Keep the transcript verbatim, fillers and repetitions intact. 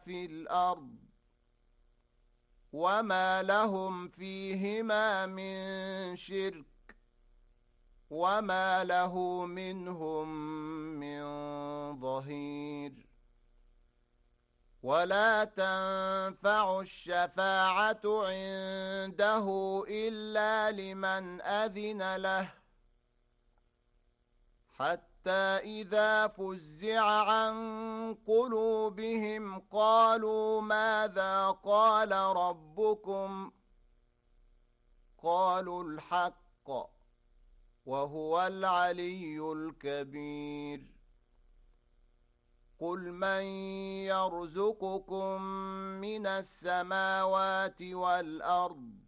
في الأرض وما لهم فيهما من شرك وما له منهم من ظهير. ولا تنفع الشفاعة عنده إلا لمن أذن له، حتى إذا فزع عن قلوبهم قالوا ماذا قال ربكم؟ قالوا الحق وهو العلي الكبير. قل من يرزقكم من السماوات والأرض